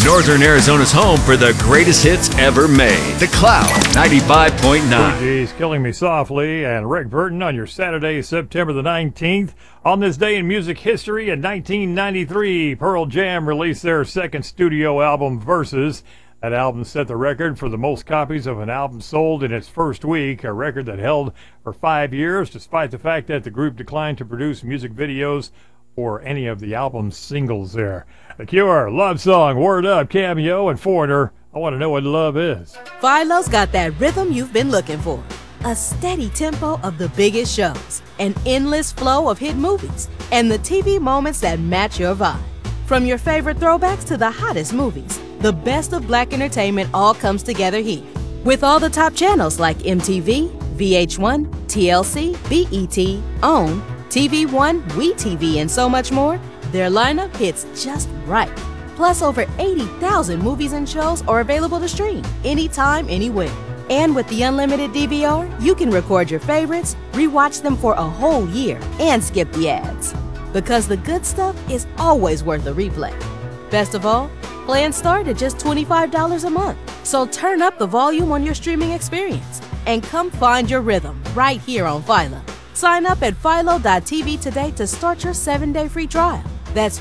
Northern Arizona's home for the greatest hits ever made. The Cloud, 95.9. Geez, Killing Me Softly and Rick Burton on your Saturday, September the 19th. On this day in music history in 1993, Pearl Jam released their second studio album, Versus. That album set the record for the most copies of an album sold in its first week, a record that held for 5 years, despite the fact that the group declined to produce music videos or any of the album's singles there. The Cure, Love Song, Word Up, Cameo, and Foreigner. I Want to Know What Love Is. Philo's got that rhythm you've been looking for. A steady tempo of the biggest shows, an endless flow of hit movies, and the TV moments that match your vibe. From your favorite throwbacks to the hottest movies, the best of black entertainment all comes together here. With all the top channels like MTV, VH1, TLC, BET, OWN, TV One, WeTV, and so much more, their lineup hits just right. Plus, over 80,000 movies and shows are available to stream anytime, anywhere. And with the unlimited DVR, you can record your favorites, rewatch them for a whole year, and skip the ads. Because the good stuff is always worth a replay. Best of all, plans start at just $25 a month. So turn up the volume on your streaming experience and come find your rhythm right here on Philo. Sign up at philo.tv today to start your 7-day free trial. That's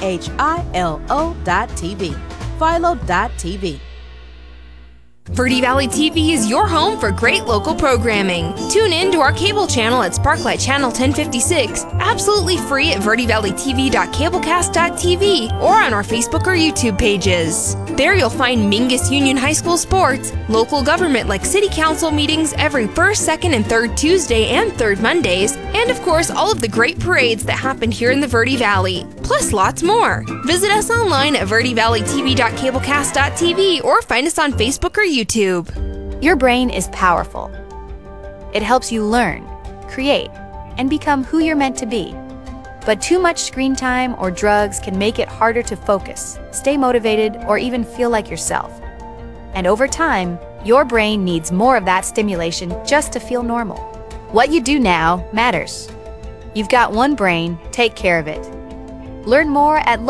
PHILO.TV. Philo.tv. Verde Valley TV is your home for great local programming. Tune in to our cable channel at Sparklight Channel 1056, absolutely free at verdevalleytv.cablecast.tv or on our Facebook or YouTube pages. There you'll find Mingus Union High School sports, local government like city council meetings every first, second, and third Tuesday and third Mondays, and of course all of the great parades that happen here in the Verde Valley, plus lots more. Visit us online at verdevalleytv.cablecast.tv or find us on Facebook or YouTube. Your brain is powerful. It helps you learn, create, and become who you're meant to be. But too much screen time or drugs can make it harder to focus, stay motivated, or even feel like yourself. And over time, your brain needs more of that stimulation just to feel normal. What you do now matters. You've got one brain, take care of it. Learn more at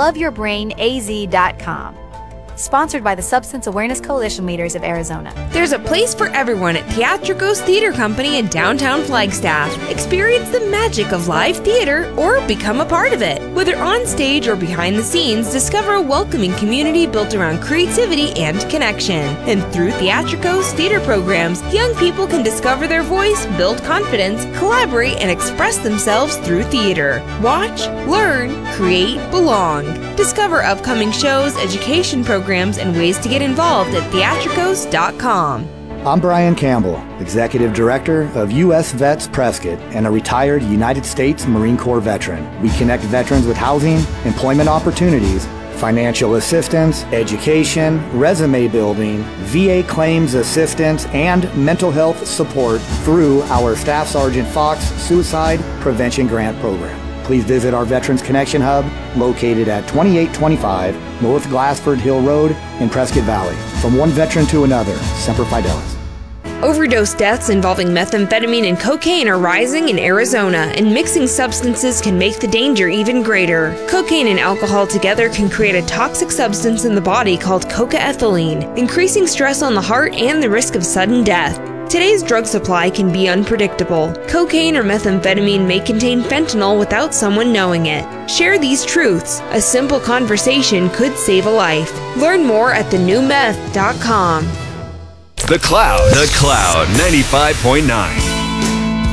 loveyourbrainaz.com. Sponsored by the Substance Awareness Coalition Leaders of Arizona. There's a place for everyone at Theatricos Theater Company in downtown Flagstaff. Experience the magic of live theater or become a part of it. Whether on stage or behind the scenes, discover a welcoming community built around creativity and connection. And through Theatricos theater programs, young people can discover their voice, build confidence, collaborate, and express themselves through theater. Watch, learn, create, belong. Discover upcoming shows, education programs, and ways to get involved at theatricos.com. I'm Brian Campbell, Executive Director of U.S. Vets Prescott and a retired United States Marine Corps veteran. We connect veterans with housing, employment opportunities, financial assistance, education, resume building, VA claims assistance, and mental health support through our Staff Sergeant Fox Suicide Prevention Grant Program. Please visit our Veterans Connection Hub located at 2825 North Glassford Hill Road in Prescott Valley. From one veteran to another, Semper Fidelis. Overdose deaths involving methamphetamine and cocaine are rising in Arizona, and mixing substances can make the danger even greater. Cocaine and alcohol together can create a toxic substance in the body called cocaethylene, increasing stress on the heart and the risk of sudden death. Today's drug supply can be unpredictable. Cocaine or methamphetamine may contain fentanyl without someone knowing it. Share these truths. A simple conversation could save a life. Learn more at thenewmeth.com. The Cloud, 95.9.